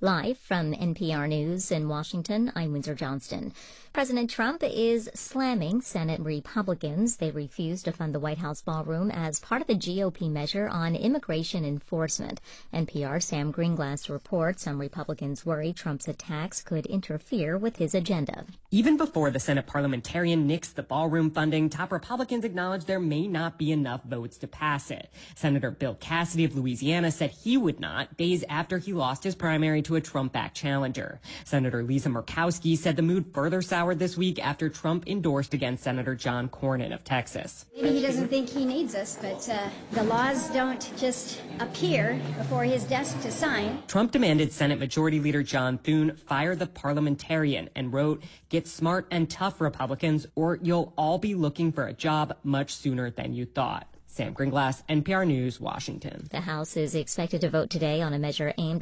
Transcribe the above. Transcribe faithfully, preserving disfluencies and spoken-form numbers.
Live from N P R News in Washington, I'm Windsor Johnston. President Trump is slamming Senate Republicans. They refuse to fund the White House ballroom as part of the G O P measure on immigration enforcement. N P R's Sam Greenglass reports some Republicans worry Trump's attacks could interfere with his agenda. Even before the Senate parliamentarian nixed the ballroom funding, top Republicans acknowledged there may not be enough votes to pass it. Senator Bill Cassidy of Louisiana said he would not, days after he lost his primary to a Trump-backed challenger. Senator Lisa Murkowski said the mood further soured this week after Trump endorsed against Senator John Cornyn of Texas. Maybe he doesn't think he needs us, but uh, the laws don't just appear before his desk to sign. Trump demanded Senate Majority Leader John Thune fire the parliamentarian and wrote, "Get smart and tough, Republicans, or you'll all be looking for a job much sooner than you thought." Sam Greenglass, N P R News, Washington. The House is expected to vote today on a measure aimed